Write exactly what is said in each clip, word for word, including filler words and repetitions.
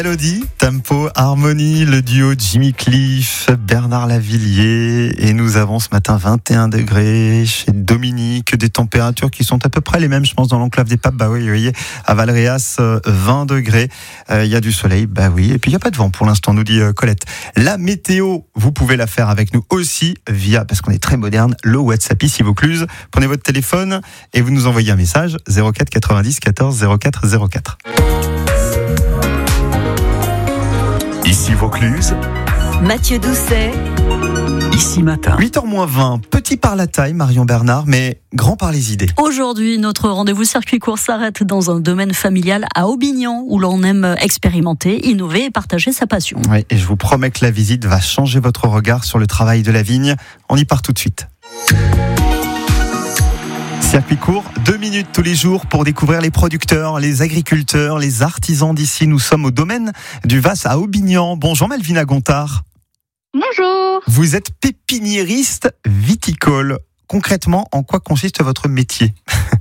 Mélodie, tempo, harmonie, le duo Jimmy Cliff, Bernard Lavilliers, et nous avons ce matin vingt et un degrés chez Dominique, des températures qui sont à peu près les mêmes, je pense, dans l'enclave des Papes. Bah oui, vous voyez, à Valréas, vingt degrés, il euh, y a du soleil, bah oui, et puis il n'y a pas de vent pour l'instant, nous dit euh, Colette. La météo, vous pouvez la faire avec nous aussi via, parce qu'on est très moderne, le WhatsApp ici Vaucluse. Prenez votre téléphone et vous nous envoyez un message zéro quatre quatre-vingt-dix quatorze zéro quatre zéro quatre. Ici Vaucluse, Mathieu Doucet, ici matin. huit heures moins vingt, petit par la taille, Marion Bernard, mais grand par les idées. Aujourd'hui, notre rendez-vous circuit court s'arrête dans un domaine familial à Aubignan, où l'on aime expérimenter, innover et partager sa passion. Oui, et je vous promets que la visite va changer votre regard sur le travail de la vigne. On y part tout de suite. Circuit court, deux minutes tous les jours pour découvrir les producteurs, les agriculteurs, les artisans d'ici. Nous sommes au domaine du Vasse à Aubignan. Bonjour Malvina Gontard. Bonjour. Vous êtes pépiniériste viticole. Concrètement, en quoi consiste votre métier ?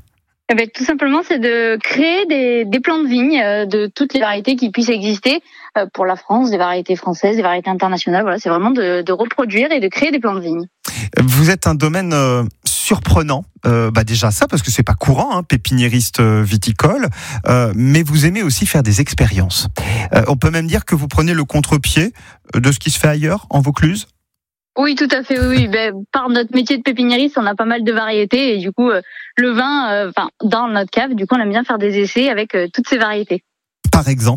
Eh ben, tout simplement, c'est de créer des, des plants de vigne euh, de toutes les variétés qui puissent exister euh, pour la France, des variétés françaises, des variétés internationales. Voilà, c'est vraiment de, de reproduire et de créer des plants de vigne. Vous êtes un domaine euh, surprenant. Euh, bah déjà ça, parce que c'est pas courant, hein, pépiniériste euh, viticole, euh, mais vous aimez aussi faire des expériences. Euh, on peut même dire que vous prenez le contre-pied de ce qui se fait ailleurs, en Vaucluse ? Oui, tout à fait. Oui, ben, par notre métier de pépiniériste, on a pas mal de variétés et du coup, euh, le vin, enfin, euh, dans notre cave, du coup, on aime bien faire des essais avec euh, toutes ces variétés. Par exemple ?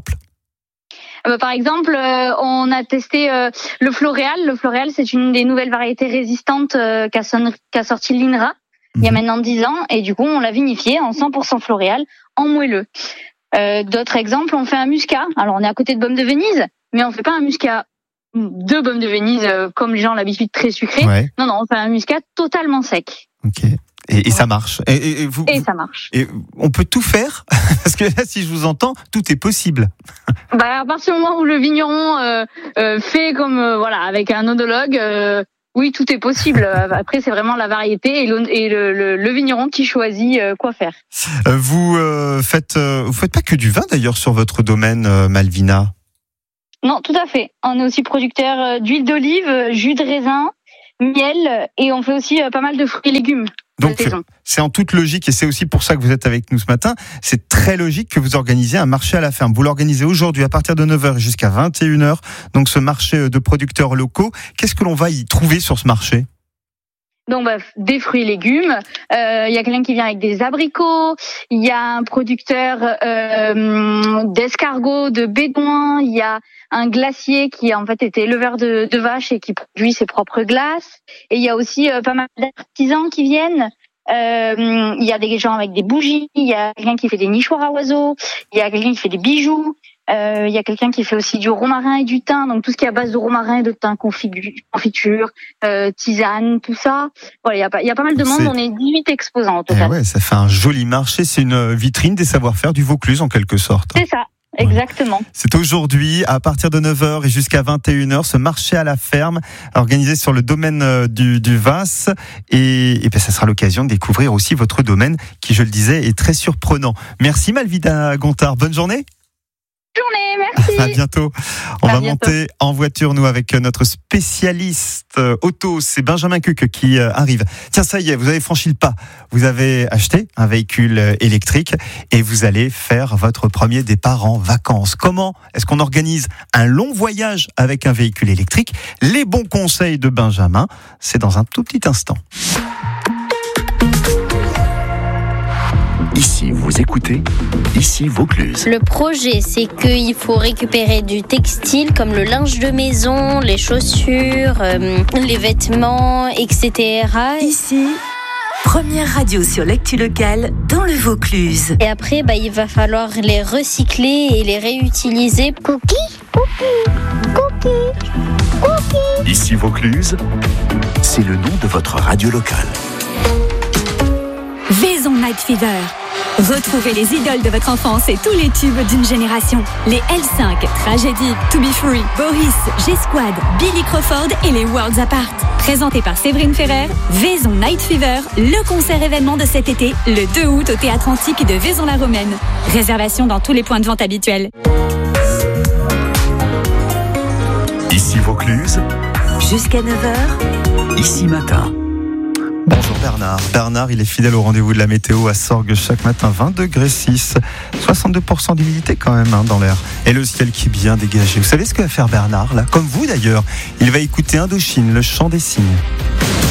Euh, par exemple, euh, on a testé euh, le Floréal. Le Floréal, c'est une des nouvelles variétés résistantes euh, qu'a, son, qu'a sorti l'I N R A mmh. il y a maintenant dix ans, et du coup, on l'a vinifié en cent pour cent Floréal, en moelleux. Euh, d'autres exemples, on fait un muscat. Alors, on est à côté de Baume de Venise, mais on fait pas un muscat de Baume de Venise euh, comme les gens ont l'habitude très sucré. Ouais. Non, non, on fait un muscat totalement sec. Ok. Et, et ouais. ça marche. Et, et, et, vous, et ça marche. Et on peut tout faire parce que là, si je vous entends, tout est possible. Bah, à partir du moment où le vigneron euh, euh, fait comme euh, voilà avec un oenologue, euh, oui, tout est possible. Après, c'est vraiment la variété et le, et le, le, le vigneron qui choisit euh, quoi faire. Vous euh, faites, euh, vous faites pas que du vin d'ailleurs sur votre domaine, euh, Malvina. Non, tout à fait. On est aussi producteur d'huile d'olive, jus de raisin, miel, et on fait aussi pas mal de fruits et légumes. Donc, c'est en toute logique, et c'est aussi pour ça que vous êtes avec nous ce matin. C'est très logique que vous organisez un marché à la ferme. Vous l'organisez aujourd'hui à partir de neuf heures jusqu'à vingt et une heures. Donc, ce marché de producteurs locaux. Qu'est-ce que l'on va y trouver sur ce marché ? Donc, bah, des fruits et légumes. Il euh, y a quelqu'un qui vient avec des abricots. Il y a un producteur euh, d'escargots, de bédouins. Il y a un glacier qui en fait était éleveur de, de vaches et qui produit ses propres glaces. Et il y a aussi euh, pas mal d'artisans qui viennent. Euh, il y a des gens avec des bougies. Il y a quelqu'un qui fait des nichoirs à oiseaux. Il y a quelqu'un qui fait des bijoux. Euh, il y a quelqu'un qui fait aussi du romarin et du thym, donc tout ce qui est à base de romarin et de thym, confiture, euh, tisane, tout ça. Voilà, il y a pas, il y a pas mal de monde. C'est... On est dix-huit exposants au total. Eh ouais, ça fait un joli marché. C'est une vitrine des savoir-faire du Vaucluse en quelque sorte. C'est ça. Exactement. C'est aujourd'hui, à partir de neuf heures et jusqu'à vingt et une heures, ce marché à la ferme, organisé sur le domaine du, du Vasse. Et, et ben, ça sera l'occasion de découvrir aussi votre domaine, qui, je le disais, est très surprenant. Merci Malvina Gontard. Bonne journée. Journée, merci. À bientôt. On à va bientôt. monter en voiture, nous, avec notre spécialiste auto. C'est Benjamin Cuc qui arrive. Tiens, ça y est, vous avez franchi le pas. Vous avez acheté un véhicule électrique et vous allez faire votre premier départ en vacances. Comment est-ce qu'on organise un long voyage avec un véhicule électrique ? Les bons conseils de Benjamin, c'est dans un tout petit instant. Ici, vous écoutez, ici Vaucluse. Le projet, c'est qu'il faut récupérer du textile comme le linge de maison, les chaussures, euh, les vêtements, et cetera. Ici, première radio sur l'actu locale dans le Vaucluse. Et après, bah, il va falloir les recycler et les réutiliser. Cookie, cookie, cookie, cookie. Ici Vaucluse, c'est le nom de votre radio locale. Vaison Night Fever. Retrouvez les idoles de votre enfance et tous les tubes d'une génération. Les L cinq, Tragédie, To Be Free, Boris, G-Squad, Billy Crawford et les Worlds Apart. Présenté par Séverine Ferrer, Vaison Night Fever, le concert événement de cet été, le deux août au Théâtre Antique de Vaison-la-Romaine. Réservation dans tous les points de vente habituels. Ici Vaucluse, Jusqu'à neuf heures, ici matin. Bonjour Bernard. Bernard, il est fidèle au rendez-vous de la météo à Sorgues chaque matin, vingt degrés six, soixante-deux pour cent d'humidité quand même hein, dans l'air. Et le ciel qui est bien dégagé. Vous savez ce que va faire Bernard là? Comme vous d'ailleurs, il va écouter Indochine, le chant des cygnes.